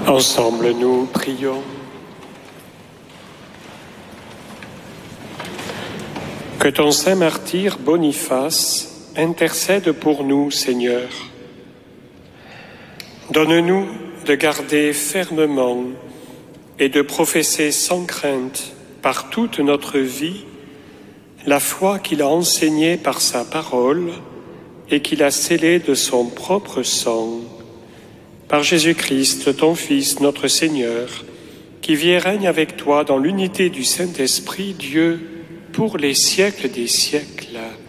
Ensemble, nous prions. Que ton saint martyr Boniface intercède pour nous, Seigneur. Donne-nous de garder fermement et de professer sans crainte par toute notre vie la foi qu'il a enseignée par sa parole et qu'il a scellée de son propre sang. Par Jésus-Christ, ton Fils, notre Seigneur, qui vit et règne avec toi dans l'unité du Saint-Esprit, Dieu, pour les siècles des siècles.